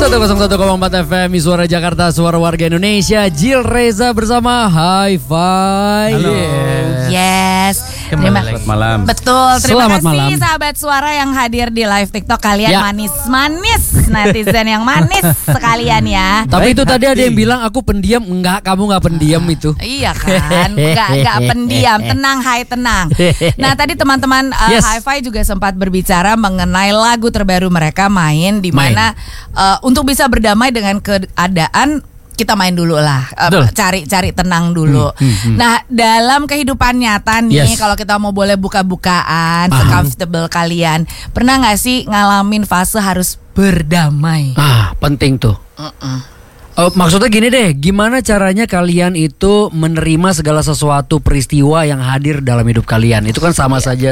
101,4 FM Suara Jakarta, suara warga Indonesia. Jill Reza bersama Hi-Fi. Halo. Yes. Selamat malam. Betul. Terima Selamat kasih malam. sahabat suara yang hadir di live TikTok kalian. Ya. Manis-manis netizen yang manis sekalian ya. Tapi Baik itu tadi ada hati. yang bilang aku pendiam. Enggak, kamu enggak pendiam itu. Iya kan, nggak pendiam, tenang, hai tenang. Nah tadi teman-teman Yes. Hi-Fi juga sempat berbicara mengenai lagu terbaru mereka main di mana untuk bisa berdamai dengan keadaan. Kita main dulu lah, Betul. cari tenang dulu. Nah dalam kehidupan nyata nih, Yes. kalau kita mau boleh buka-bukaan, Paham. se-comfortable kalian, pernah nggak sih ngalamin fase harus berdamai? Penting tuh. Maksudnya gini deh, gimana caranya kalian itu menerima segala sesuatu peristiwa yang hadir dalam hidup kalian? Itu kan sama saja